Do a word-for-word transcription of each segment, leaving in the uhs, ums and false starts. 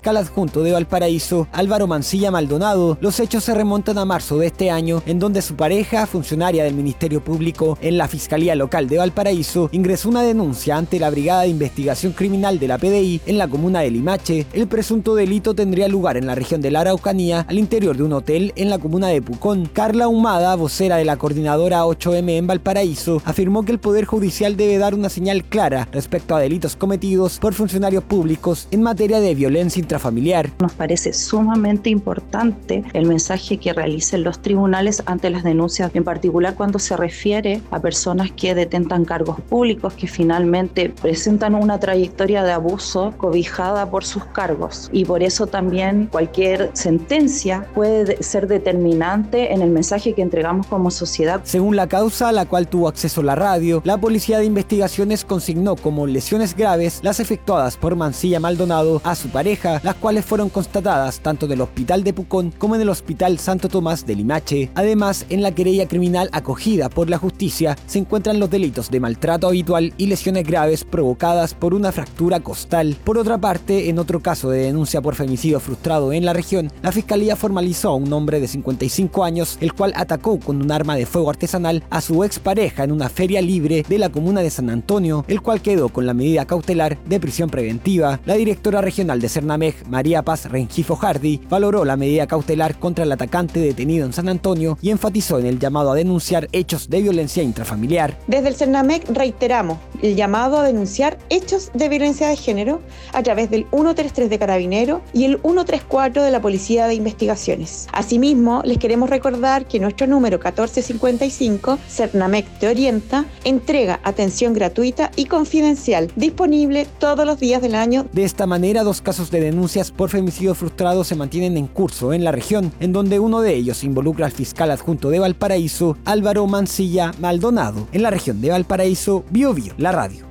fiscal adjunto de Valparaíso, Álvaro Mancilla Maldonado, los hechos se remontan a marzo de este año, en donde su pareja, funcionaria del Ministerio Público en la Fiscalía Local de Valparaíso, ingresó una denuncia ante la Brigada de Investigación Criminal de la P D I en la comuna de Limache. El presunto delito tendría lugar en la región de la Araucanía, al interior de un hotel en la comuna de Pucón. Carla Humada, vocera de la coordinadora ocho eme en Valparaíso, afirmó que el Poder Judicial debe dar una señal clara respecto a delitos cometidos por funcionarios públicos en materia de violencia intrafamiliar. Nos parece sumamente importante el mensaje que realicen los tribunales ante las denuncias, en particular cuando se refiere a personas que detentan cargos públicos, que finalmente presentan una trayectoria de abuso cobijada por sus cargos. Y por eso también cualquier sentencia puede ser determinante en el mensaje que entregamos como sociedad. Según la causa a la cual tuvo acceso la radio, la Policía de Investigaciones consignó como lesiones graves las efectuadas por Mancilla Maldonado a su pareja, las cuales fueron constatadas tanto en el Hospital de Pucón como en el Hospital Santo Tomás de Limache. Además, en la querella criminal acogida por la justicia se encuentran los delitos de maltrato habitual y lesiones graves provocadas por una fractura costal. Por otra parte, en otro caso de denuncia por femicidio frustrado en la región, la Fiscalía formalizó a un hombre de cincuenta y cinco años, el cual atacó con un arma de fuego artesanal a su expareja en una feria libre de la comuna de San Antonio, el cual quedó con la medida cautelar de prisión preventiva. La directora regional de Cernamec, María Paz Rengifo Hardy, valoró la medida cautelar contra el atacante detenido en San Antonio y enfatizó en el llamado a denunciar hechos de violencia intrafamiliar. Desde el Cernamec reiteramos el llamado a denunciar hechos de violencia de género a través del ciento treinta y tres de Carabineros y el ciento treinta y cuatro de la Policía de Investigaciones. Asimismo, les queremos recordar que nuestro número catorce cincuenta y cinco, Cernamec Te Orienta, entrega atención gratuita y confidencial, disponible todos los días del año. De esta manera, dos casos de denuncias por femicidio frustrado se mantienen en curso en la región, en donde uno de ellos involucra al fiscal adjunto de Valparaíso, Álvaro Mancilla Maldonado. En la región de Valparaíso, Bio Bio, la radio.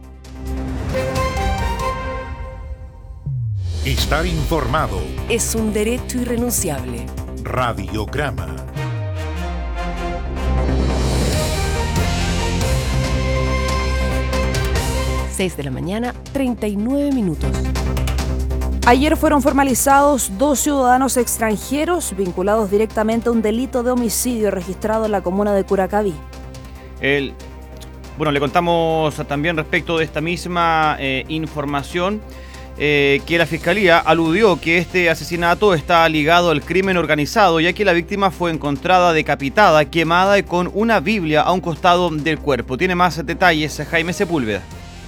Estar informado es un derecho irrenunciable. Radiograma. seis de la mañana, treinta y nueve minutos. Ayer fueron formalizados dos ciudadanos extranjeros vinculados directamente a un delito de homicidio registrado en la comuna de Curacaví. El, bueno, le contamos también respecto de esta misma eh, información eh, que la Fiscalía aludió que este asesinato está ligado al crimen organizado, ya que la víctima fue encontrada decapitada, quemada y con una Biblia a un costado del cuerpo. Tiene más detalles Jaime Sepúlveda.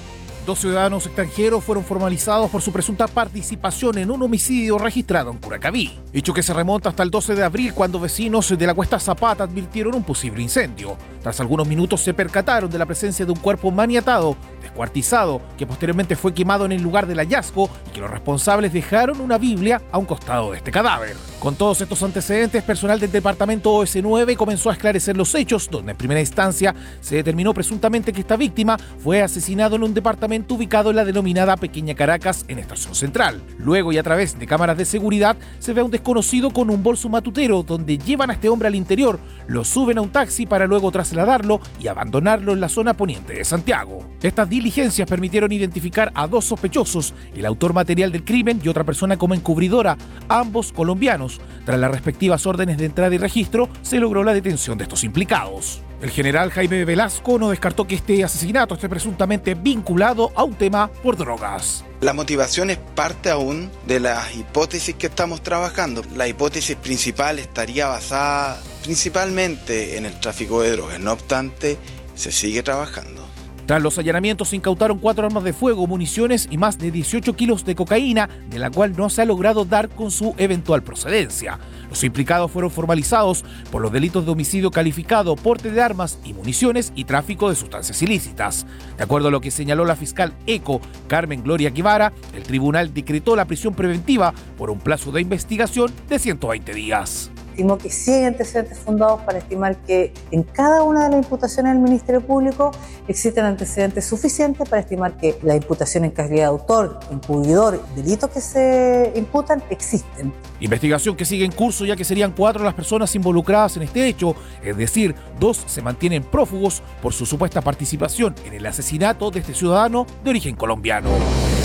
Dos ciudadanos extranjeros fueron formalizados por su presunta participación en un homicidio registrado en Curacaví. Hecho que se remonta hasta el doce de abril, cuando vecinos de la Cuesta Zapata advirtieron un posible incendio. Tras algunos minutos se percataron de la presencia de un cuerpo maniatado, descuartizado, que posteriormente fue quemado en el lugar del hallazgo y que los responsables dejaron una Biblia a un costado de este cadáver. Con todos estos antecedentes, personal del departamento O S nueve comenzó a esclarecer los hechos, donde en primera instancia se determinó presuntamente que esta víctima fue asesinado en un departamento ubicado en la denominada Pequeña Caracas, en Estación Central. Luego, y a través de cámaras de seguridad, se ve a un desconocido con un bolso matutero, donde llevan a este hombre al interior, lo suben a un taxi para luego trasladarlo y abandonarlo en la zona poniente de Santiago. Estas diligencias permitieron identificar a dos sospechosos, el autor material del crimen y otra persona como encubridora, ambos colombianos. Tras las respectivas órdenes de entrada y registro, se logró la detención de estos implicados. El general Jaime Velasco no descartó que este asesinato esté presuntamente vinculado a un tema por drogas. La motivación es parte aún de las hipótesis que estamos trabajando. La hipótesis principal estaría basada principalmente en el tráfico de drogas. No obstante, se sigue trabajando. Tras los allanamientos se incautaron cuatro armas de fuego, municiones y más de dieciocho kilos de cocaína, de la cual no se ha logrado dar con su eventual procedencia. Los implicados fueron formalizados por los delitos de homicidio calificado, porte de armas y municiones y tráfico de sustancias ilícitas. De acuerdo a lo que señaló la fiscal ECO, Carmen Gloria Guevara, el tribunal decretó la prisión preventiva por un plazo de investigación de ciento veinte días. Estimó que sí hay antecedentes fundados para estimar que en cada una de las imputaciones del Ministerio Público existen antecedentes suficientes para estimar que la imputación en calidad de autor, encubridor, delitos que se imputan existen. Investigación que sigue en curso, ya que serían cuatro las personas involucradas en este hecho, es decir, dos se mantienen prófugos por su supuesta participación en el asesinato de este ciudadano de origen colombiano.